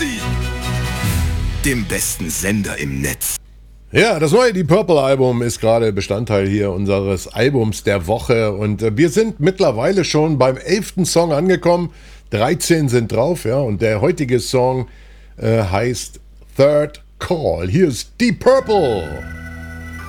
Music, dem besten Sender im Netz. Ja, das neue Deep Purple Album ist gerade Bestandteil hier unseres Albums der Woche und wir sind mittlerweile schon beim 11. Song angekommen. 13 sind drauf, ja, und der heutige Song heißt Third Call. Hier ist Deep Purple.